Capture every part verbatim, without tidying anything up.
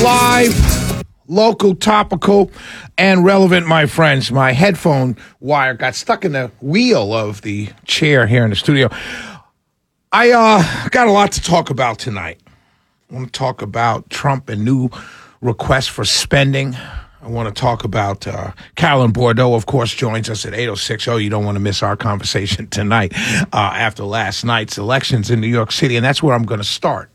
Live, local, topical, and relevant, my friends. My headphone wire got stuck in the wheel of the chair here in the studio. I uh, got a lot to talk about tonight. I want to talk about Trump and new requests for spending. I want to talk about uh, Carolyn Bourdeaux, of course, joins us at eight oh six. Oh, you don't want to miss our conversation tonight uh, after last night's elections in New York City, and that's where I'm going to start.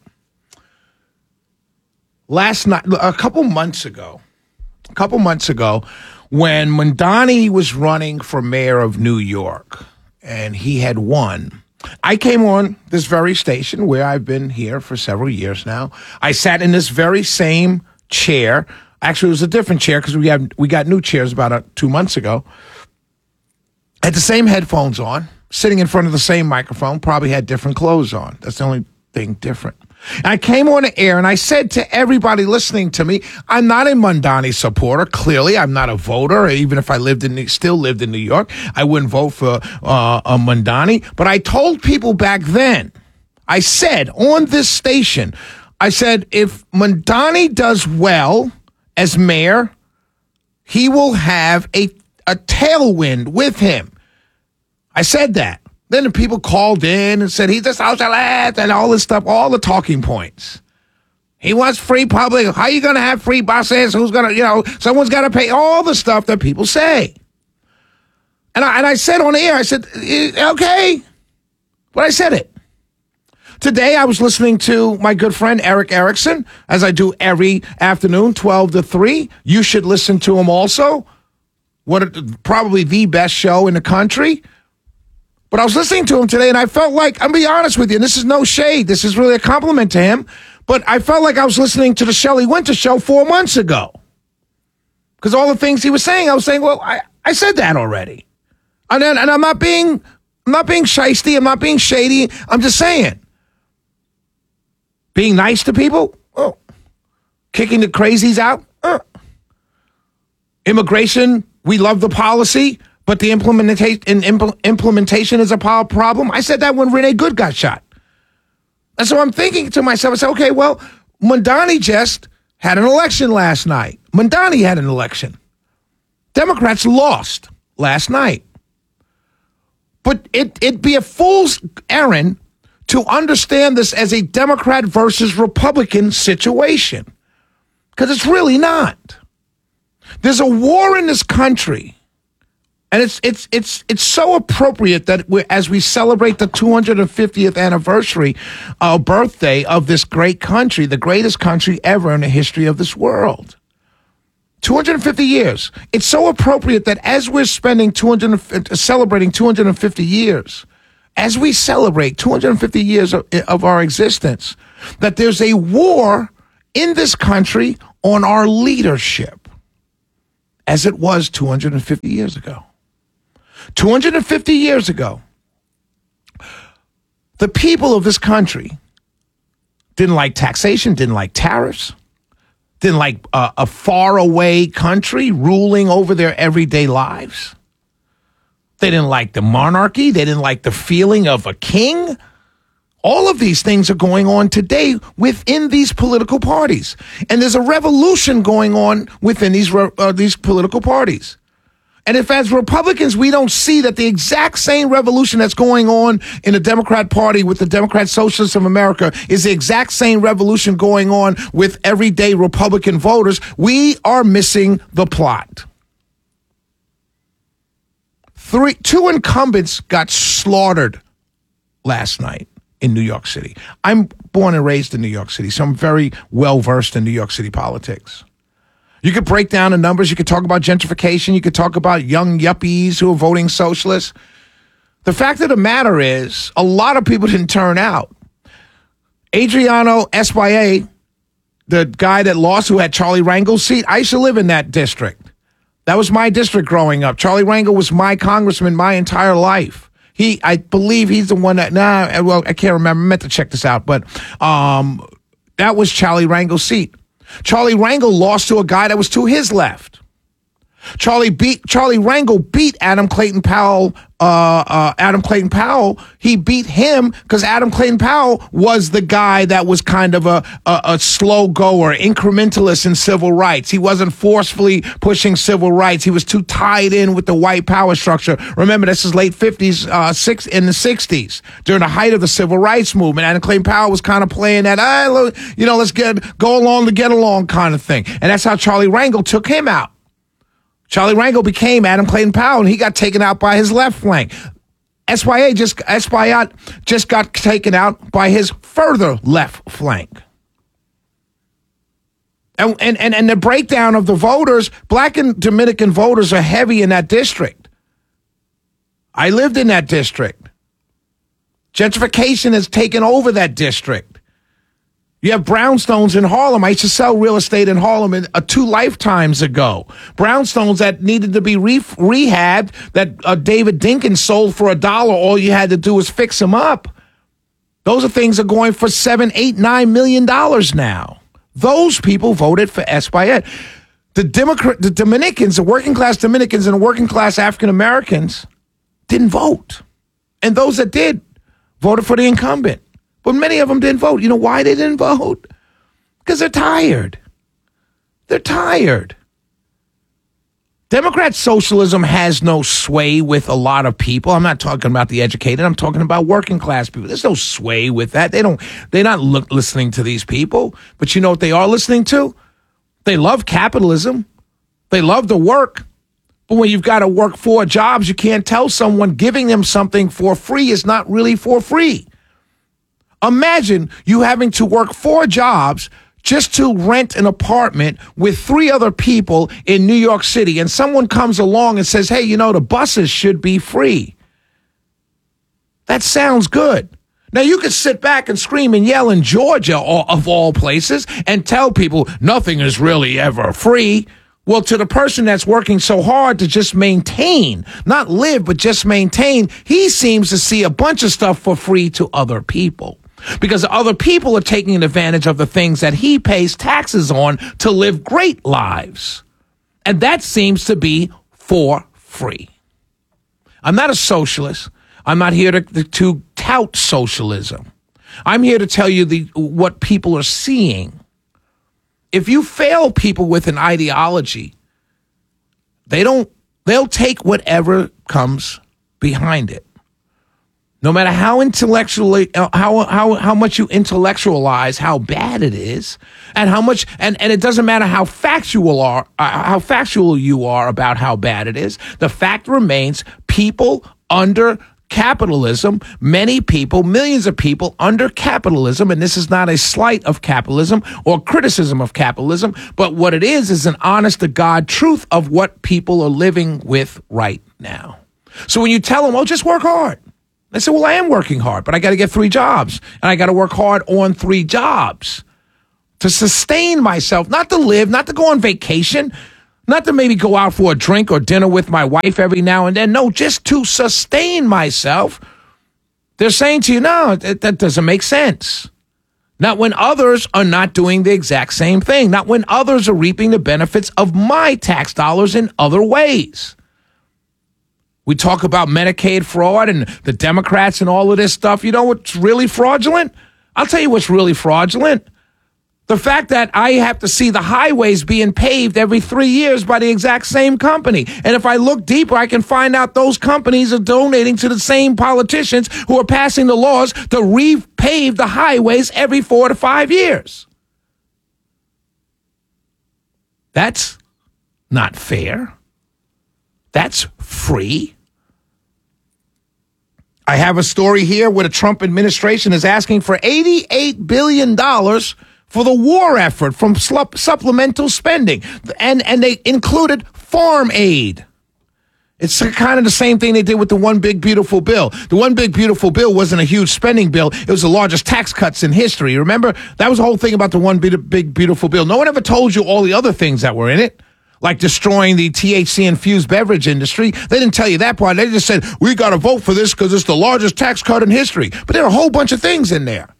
Last night, a couple months ago, a couple months ago, when Mamdani was running for mayor of New York, and he had won, I came on this very station where I've been here for several years now. I sat in this very same chair. Actually, it was a different chair because we have we got new chairs about uh, two months ago. Had the same headphones on, sitting in front of the same microphone, probably had different clothes on. That's the only thing different. And I came on the air and I said to everybody listening to me, I'm not a Mamdani supporter. Clearly, I'm not a voter. Even if I lived in, still lived in New York, I wouldn't vote for uh, a Mamdani. But I told people back then, I said on this station, I said, if Mamdani does well as mayor, he will have a, a tailwind with him. I said that. Then the people called in and said, he's a socialist and all this stuff, all the talking points. He wants free public. How are you going to have free buses? Who's going to, you know, someone's got to pay, all the stuff that people say. And I, and I said on the air, I said, okay, but I said it. Today, I was listening to my good friend Eric Erickson, as I do every afternoon, twelve to three. You should listen to him also. What probably the best show in the country. But I was listening to him today, and I felt like, I'm going to be honest with you, and this is no shade. This is really a compliment to him. But I felt like I was listening to the Shelley Winter show four months ago. Because all the things he was saying, I was saying, well, I, I said that already. And, then, and I'm not being I'm not being shisty. I'm not being shady. I'm just saying. Being nice to people? Oh. Kicking the crazies out? Uh. Immigration, we love the policy, but the implementation implementation is a problem. I said that when Renee Good got shot. And so I'm thinking to myself, I said, okay, well, Mamdani just had an election last night. Mamdani had an election. Democrats lost last night. But it, it'd be a fool's errand to understand this as a Democrat versus Republican situation. Because it's really not. There's a war in this country. And it's it's it's it's so appropriate that we, as we celebrate the two hundred fiftieth anniversary uh, birthday of this great country, the greatest country ever in the history of this world. two hundred fifty years. It's so appropriate that as we're spending two hundred, celebrating two hundred fifty years, as we celebrate two hundred fifty years of, of our existence, that there's a war in this country on our leadership, as it was two hundred fifty years ago. two hundred fifty years ago, the people of this country didn't like taxation, didn't like tariffs, didn't like uh, a faraway country ruling over their everyday lives. They didn't like the monarchy. They didn't like the feeling of a king. All of these things are going on today within these political parties. And there's a revolution going on within these uh, these political parties. And if as Republicans, we don't see that the exact same revolution that's going on in the Democrat Party with the Democrat Socialists of America is the exact same revolution going on with everyday Republican voters, we are missing the plot. Three, two incumbents got slaughtered last night in New York City. I'm born and raised in New York City, so I'm very well versed in New York City politics. You could break down the numbers. You could talk about gentrification. You could talk about young yuppies who are voting socialist. The fact of the matter is, a lot of people didn't turn out. Adriano Espaillat, the guy that lost who had Charlie Rangel's seat, I used to live in that district. That was my district growing up. Charlie Rangel was my congressman my entire life. He, I believe he's the one that, nah, well, I can't remember. I meant to check this out, but um, that was Charlie Rangel's seat. Charlie Rangel lost to a guy that was to his left. Charlie beat Charlie Rangel beat Adam Clayton Powell. Uh, uh, Adam Clayton Powell. He beat him because Adam Clayton Powell was the guy that was kind of a, a a slow goer, incrementalist in civil rights. He wasn't forcefully pushing civil rights. He was too tied in with the white power structure. Remember, this is late fifties, uh, six in the sixties during the height of the civil rights movement. Adam Clayton Powell was kind of playing that, ah, you know, let's get go along to get along kind of thing, and that's how Charlie Rangel took him out. Charlie Rangel became Adam Clayton Powell, and he got taken out by his left flank. S Y A just Espaillat just got taken out by his further left flank. And, and, and, and the breakdown of the voters, black and Dominican voters are heavy in that district. I lived in that district. Gentrification has taken over that district. You have brownstones in Harlem. I used to sell real estate in Harlem in, uh, two lifetimes ago. Brownstones that needed to be re- rehabbed that uh, David Dinkins sold for a dollar. All you had to do was fix them up. Those are things that are going for seven, eight, nine million dollars now. Those people voted for Espaillat. The Democrat, the Dominicans, the working class Dominicans and the working class African Americans didn't vote. And those that did voted for the incumbent. But many of them didn't vote. You know why they didn't vote? Because they're tired. They're tired. Democrat socialism has no sway with a lot of people. I'm not talking about the educated. I'm talking about working class people. There's no sway with that. They don't, they're not look, listening to these people. But you know what they are listening to? They love capitalism. They love to work. But when you've got to work four jobs, you can't tell someone giving them something for free is not really for free. Imagine you having to work four jobs just to rent an apartment with three other people in New York City, and someone comes along and says, hey, you know, the buses should be free. That sounds good. Now, you could sit back and scream and yell in Georgia, of all places, and tell people nothing is really ever free. Well, to the person that's working so hard to just maintain, not live, but just maintain, he seems to see a bunch of stuff for free to other people. Because other people are taking advantage of the things that he pays taxes on to live great lives. And that seems to be for free. I'm not a socialist. I'm not here to, to tout socialism. I'm here to tell you the what people are seeing. If you fail people with an ideology, they don't, they'll take whatever comes behind it. No matter how intellectually, how how how much you intellectualize how bad it is, and how much, and, and it doesn't matter how factual are uh, how factual you are about how bad it is. The fact remains: people under capitalism, many people, millions of people under capitalism, and this is not a slight of capitalism or criticism of capitalism, but what it is is an honest to God truth of what people are living with right now. So when you tell them, "Oh, just work hard." They say, well, I am working hard, but I got to get three jobs, and I got to work hard on three jobs to sustain myself, not to live, not to go on vacation, not to maybe go out for a drink or dinner with my wife every now and then. No, just to sustain myself. They're saying to you, no, that, that doesn't make sense. Not when others are not doing the exact same thing, not when others are reaping the benefits of my tax dollars in other ways. We talk about Medicaid fraud and the Democrats and all of this stuff. You know what's really fraudulent? I'll tell you what's really fraudulent. The fact that I have to see the highways being paved every three years by the exact same company. And if I look deeper, I can find out those companies are donating to the same politicians who are passing the laws to repave the highways every four to five years. That's not fair. That's free. I have a story here where the Trump administration is asking for eighty-eight billion dollars for the war effort from sup- supplemental spending. And, and they included farm aid. It's kind of the same thing they did with the One Big Beautiful Bill. The One Big Beautiful Bill wasn't a huge spending bill. It was the largest tax cuts in history. Remember? That was the whole thing about the One Big Beautiful Bill. No one ever told you all the other things that were in it, like destroying the T H C-infused beverage industry. They didn't tell you that part. They just said, we got to vote for this because it's the largest tax cut in history. But there are a whole bunch of things in there.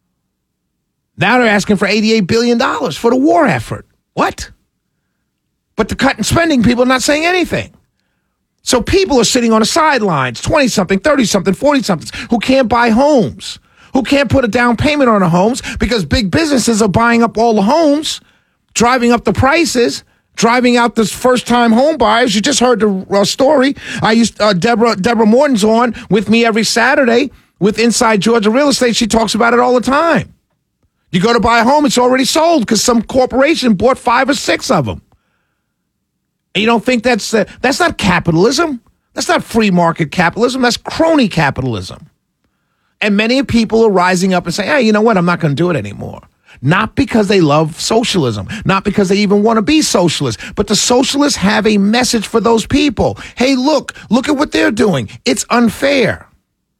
Now they're asking for eighty-eight billion dollars for the war effort. What? But the cut in spending, people are not saying anything. So people are sitting on the sidelines, twenty-something, thirty-something, forty-somethings, who can't buy homes, who can't put a down payment on the homes because big businesses are buying up all the homes, driving up the prices, driving out the first-time home buyers. You just heard the uh, story. I used uh, Deborah Deborah Morton's on with me every Saturday with Inside Georgia Real Estate. She talks about it all the time. You go to buy a home, it's already sold because some corporation bought five or six of them. And you don't think that's uh, that's not capitalism? That's not free market capitalism. That's crony capitalism. And many people are rising up and saying, hey, you know what? I'm not going to do it anymore. Not because they love socialism, not because they even want to be socialists, but the socialists have a message for those people. Hey, look, look at what they're doing. It's unfair.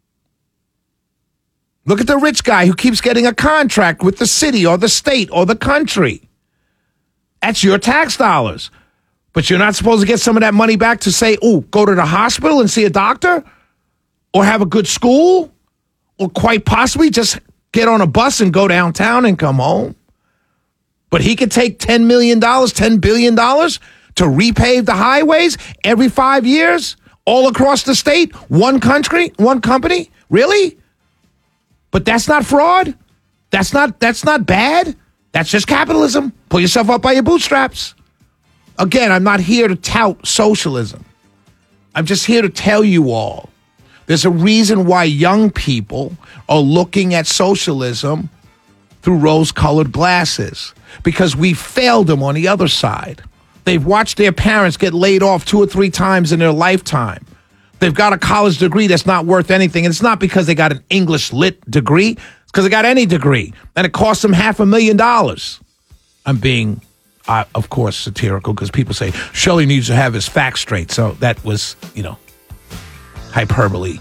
Look at the rich guy who keeps getting a contract with the city or the state or the country. That's your tax dollars. But you're not supposed to get some of that money back to say, oh, go to the hospital and see a doctor or have a good school or quite possibly just get on a bus and go downtown and come home. But he could take ten million dollars, ten billion dollars to repave the highways every five years all across the state, one country, one company. Really? But that's not fraud. That's not that's not bad. That's just capitalism. Pull yourself up by your bootstraps. Again, I'm not here to tout socialism. I'm just here to tell you all there's a reason why young people are looking at socialism through rose-colored glasses, because we failed them on the other side. They've watched their parents get laid off two or three times in their lifetime. They've got a college degree that's not worth anything. And it's not because they got an English lit degree. It's because they got any degree. And it cost them half a million dollars. I'm being... Uh, of course, satirical, because people say Shelley needs to have his facts straight. So that was, you know, hyperbole.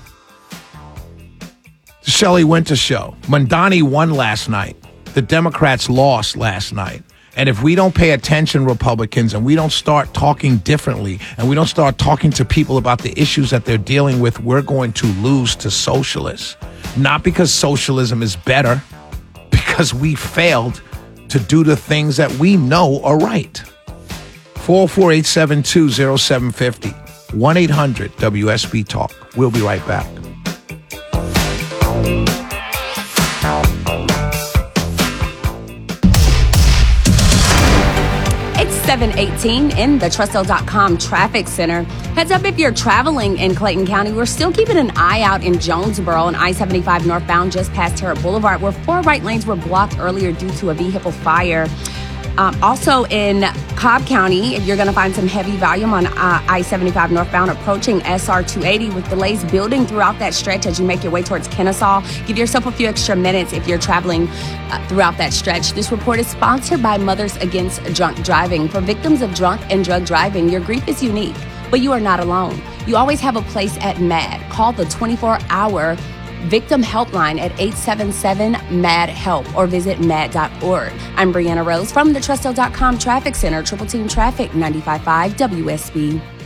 The Shelley Winter Show. Mamdani won last night. The Democrats lost last night. And if we don't pay attention, Republicans, and we don't start talking differently, and we don't start talking to people about the issues that they're dealing with, we're going to lose to socialists. Not because socialism is better, because we failed to do the things that we know are right. four oh four, eight seven two, oh seven five oh. one eight hundred W S B Talk. We'll be right back. It's seven eighteen in the Trussell dot com traffic center. Heads up if you're traveling in Clayton County. We're still keeping an eye out in Jonesboro on I seventy-five northbound just past Terrett Boulevard, where four right lanes were blocked earlier due to a vehicle fire. Um, also in Cobb County, you're going to find some heavy volume on uh, I seventy-five northbound approaching S R two eighty, with delays building throughout that stretch as you make your way towards Kennesaw. Give yourself a few extra minutes if you're traveling uh, throughout that stretch. This report is sponsored by Mothers Against Drunk Driving. For victims of drunk and drug driving, your grief is unique, but you are not alone. You always have a place at MAD. Call the twenty-four hour Victim Helpline at eight seven seven, M A D, HELP or visit mad dot org. I'm Brianna Rose from the Trussell dot com Traffic Center, Triple Team Traffic, ninety-five point five W S B.